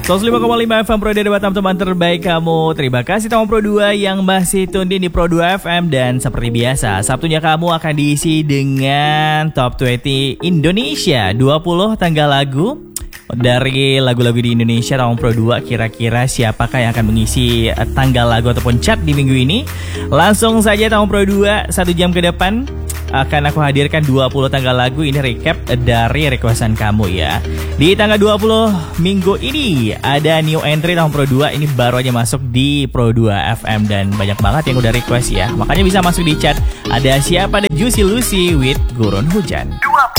105,5 FM Pro dari teman-teman terbaik kamu. Terima kasih teman Pro 2 yang masih tune in di Pro 2 FM. Dan seperti biasa, Sabtunya kamu akan diisi dengan Top 20 Indonesia, 20 tanggal lagu dari lagu-lagu di Indonesia. Tahun Pro 2, kira-kira siapakah yang akan mengisi tanggal lagu ataupun chart di minggu ini? Langsung saja tahun Pro 2, 1 jam ke depan akan aku hadirkan 20 tanggal lagu. Ini recap dari requestan kamu ya. Di tanggal 20 minggu ini ada new entry tahun Pro 2. Ini baru aja masuk di Pro 2 FM dan banyak banget yang udah request ya. Makanya bisa masuk di chat. Ada siapa? Ada Juicy Lucy with Gurun Hujan. 20